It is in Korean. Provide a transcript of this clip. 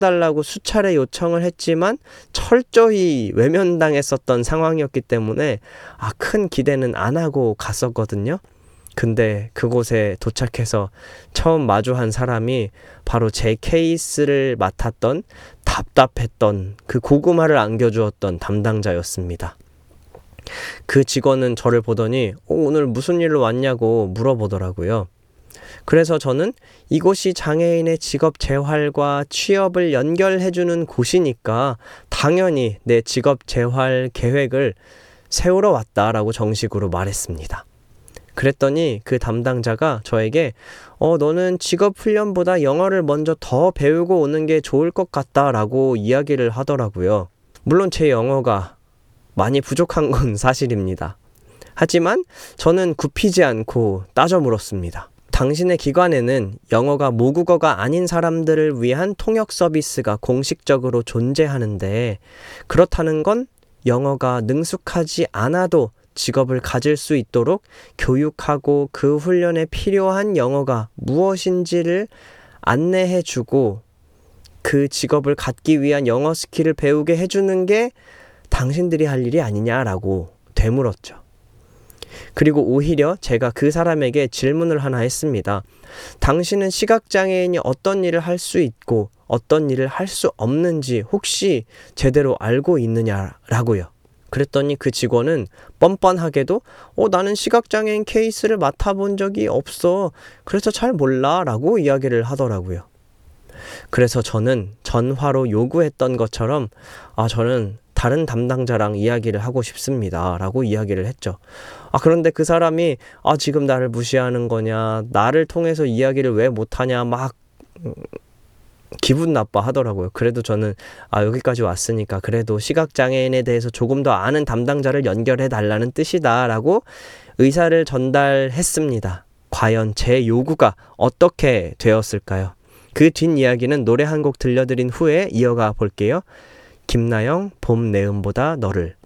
달라고 수차례 요청을 했지만 철저히 외면당했었던 상황이었기 때문에 큰 기대는 안 하고 갔었거든요. 근데 그곳에 도착해서 처음 마주한 사람이 바로 제 케이스를 맡았던 답답했던 그 고구마를 안겨주었던 담당자였습니다. 그 직원은 저를 보더니 오늘 무슨 일로 왔냐고 물어보더라고요. 그래서 저는 이곳이 장애인의 직업 재활과 취업을 연결해주는 곳이니까 당연히 내 직업 재활 계획을 세우러 왔다라고 정식으로 말했습니다. 그랬더니 그 담당자가 저에게 너는 직업 훈련보다 영어를 먼저 더 배우고 오는 게 좋을 것 같다라고 이야기를 하더라고요. 물론 제 영어가 많이 부족한 건 사실입니다. 하지만 저는 굽히지 않고 따져 물었습니다. 당신의 기관에는 영어가 모국어가 아닌 사람들을 위한 통역 서비스가 공식적으로 존재하는데 그렇다는 건 영어가 능숙하지 않아도 직업을 가질 수 있도록 교육하고 그 훈련에 필요한 영어가 무엇인지를 안내해주고 그 직업을 갖기 위한 영어 스킬을 배우게 해주는 게 당신들이 할 일이 아니냐라고 되물었죠. 그리고 오히려 제가 그 사람에게 질문을 하나 했습니다. 당신은 시각장애인이 어떤 일을 할 수 있고 어떤 일을 할 수 없는지 혹시 제대로 알고 있느냐라고요. 그랬더니 그 직원은 뻔뻔하게도 나는 시각장애인 케이스를 맡아본 적이 없어. 그래서 잘 몰라 라고 이야기를 하더라고요. 그래서 저는 전화로 요구했던 것처럼 저는 다른 담당자랑 이야기를 하고 싶습니다 라고 이야기를 했죠. 그런데 그 사람이 지금 나를 무시하는 거냐, 나를 통해서 이야기를 왜 못하냐 막 기분 나빠 하더라고요. 그래도 저는 여기까지 왔으니까 그래도 시각장애인에 대해서 조금 더 아는 담당자를 연결해 달라는 뜻이다 라고 의사를 전달했습니다. 과연 제 요구가 어떻게 되었을까요? 그 뒷이야기는 노래 한 곡 들려드린 후에 이어가 볼게요. 김나영 봄 내음보다 너를.